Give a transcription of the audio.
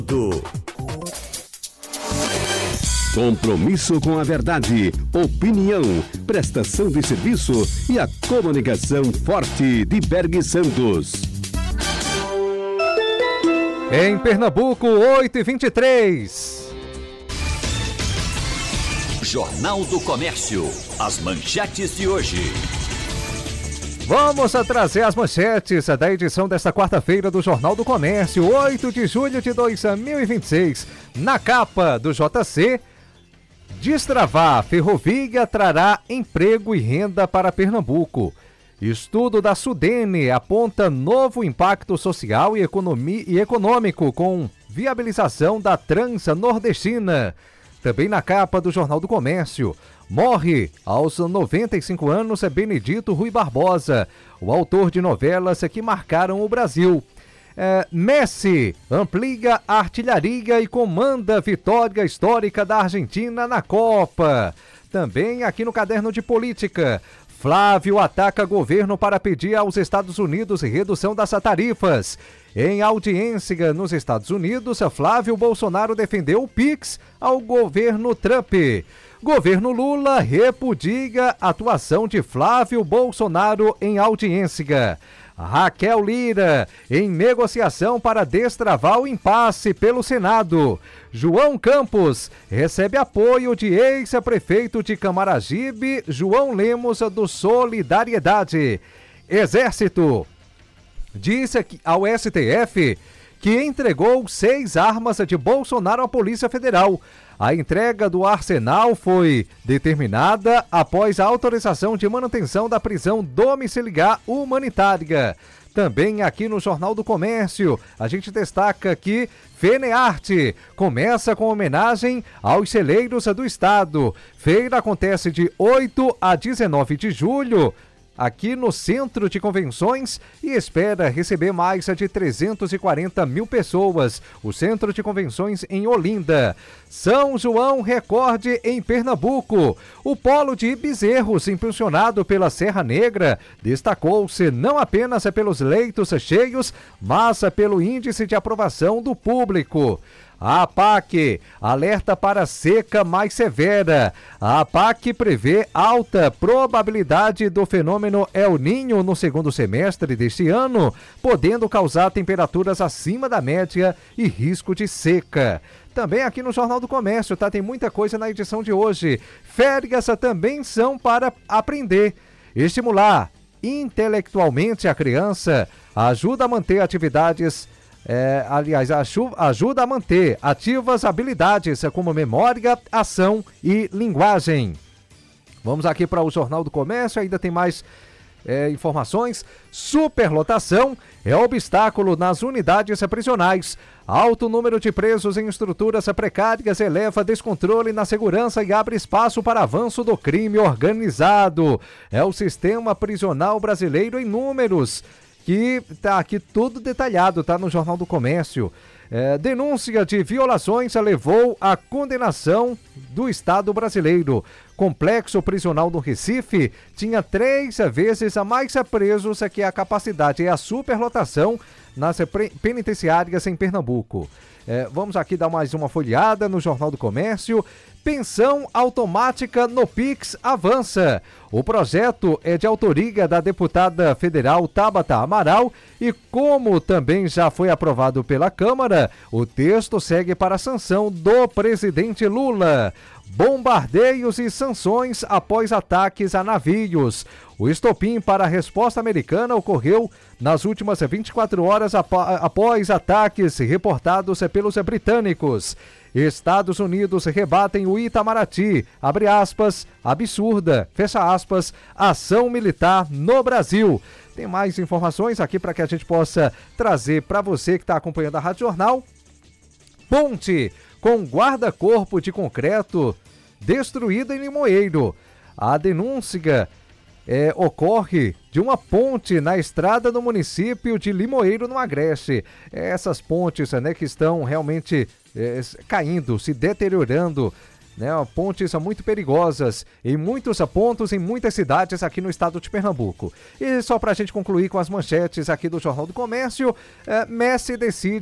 Compromisso com a verdade, opinião, prestação de serviço e a comunicação forte de Berg Santos. Em Pernambuco, 8h23. Jornal do Comércio. As manchetes de hoje. Vamos a trazer as manchetes da edição desta quarta-feira do Jornal do Comércio, 8 de julho de 2026. Na capa do JC, destravar ferrovia trará emprego e renda para Pernambuco. Estudo da Sudene aponta novo impacto social e econômico com viabilização da transa nordestina. Também na capa do Jornal do Comércio, morre aos 95 anos Benedito Rui Barbosa, o autor de novelas que marcaram o Brasil. Messi amplia a artilharia e comanda vitória histórica da Argentina na Copa. Também aqui no Caderno de Política, Flávio ataca governo para pedir aos Estados Unidos redução das tarifas. Em audiência nos Estados Unidos, Flávio Bolsonaro defendeu o PIX ao governo Trump. Governo Lula repudia a atuação de Flávio Bolsonaro em audiência. Raquel Lira, em negociação para destravar o impasse pelo Senado. João Campos recebe apoio de ex-prefeito de Camaragibe, João Lemos, do Solidariedade. Exército disse ao STF que entregou 6 armas de Bolsonaro à Polícia Federal. A entrega do arsenal foi determinada após a autorização de manutenção da prisão domiciliar humanitária. Também aqui no Jornal do Comércio, a gente destaca que FENEARTE começa com homenagem aos celeiros do estado. Feira acontece de 8 a 19 de julho. Aqui no Centro de Convenções e espera receber mais de 340 mil pessoas. O Centro de Convenções em Olinda. São João recorde em Pernambuco. O polo de Bezerros, impulsionado pela Serra Negra, destacou-se não apenas pelos leitos cheios, mas pelo índice de aprovação do público. A APAC alerta para seca mais severa. A APAC prevê alta probabilidade do fenômeno El Niño no segundo semestre deste ano, podendo causar temperaturas acima da média e risco de seca. Também aqui no Jornal do Comércio, tá? Tem muita coisa na edição de hoje. Férias também são para aprender. Estimular intelectualmente a criança ajuda a manter atividades ajuda a manter ativas habilidades como memória, ação e linguagem. Vamos aqui para o Jornal do Comércio, ainda tem mais informações. Superlotação é obstáculo nas unidades prisionais. Alto número de presos em estruturas precárias eleva descontrole na segurança e abre espaço para avanço do crime organizado. É o sistema prisional brasileiro em números, que tá aqui tudo detalhado, tá no Jornal do Comércio. Denúncia de violações levou à condenação do Estado brasileiro. Complexo prisional do Recife tinha 3 vezes a mais presos que a capacidade. É a superlotação nas penitenciárias em Pernambuco. Vamos aqui dar mais uma folheada no Jornal do Comércio. Pensão automática no PIX avança. O projeto é de autoria da deputada federal Tabata Amaral e, como também já foi aprovado pela Câmara, o texto segue para a sanção do presidente Lula. Bombardeios e sanções após ataques a navios. O estopim para a resposta americana ocorreu nas últimas 24 horas após ataques reportados pelos britânicos. Estados Unidos rebatem o Itamaraty, abre aspas, absurda, fecha aspas, ação militar no Brasil. Tem mais informações aqui para que a gente possa trazer para você que está acompanhando a Rádio Jornal. Ponte com guarda-corpo de concreto destruída em Limoeiro. A denúncia ocorre de uma ponte na estrada no município de Limoeiro, no Agreste. Essas pontes, que estão realmente caindo, se deteriorando, pontes muito perigosas em muitos pontos, em muitas cidades aqui no estado de Pernambuco. E só para a gente concluir com as manchetes aqui do Jornal do Comércio, Messi decide